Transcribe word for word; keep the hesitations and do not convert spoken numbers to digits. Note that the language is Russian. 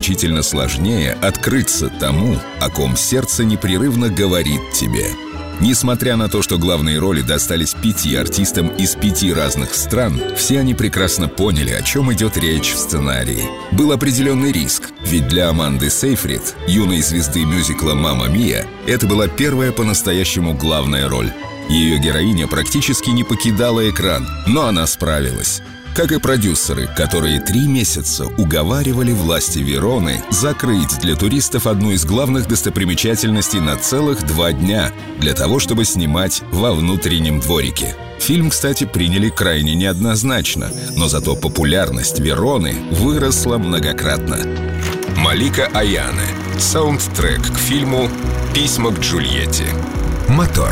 значительно сложнее открыться тому, о ком сердце непрерывно говорит тебе. Несмотря на то, что главные роли достались пяти артистам из пяти разных стран, все они прекрасно поняли, о чем идет речь в сценарии. Был определенный риск, ведь для Аманды Сейфрид, юной звезды мюзикла «Мамма Мия», это была первая по-настоящему главная роль. Ее героиня практически не покидала экран, но она справилась. Как и продюсеры, которые три месяца уговаривали власти Вероны закрыть для туристов одну из главных достопримечательностей на целых два дня, для того, чтобы снимать во внутреннем дворике. Фильм, кстати, приняли крайне неоднозначно, но зато популярность Вероны выросла многократно. Малика Аяне. Саундтрек к фильму «Письма к Джульетте». Мотор.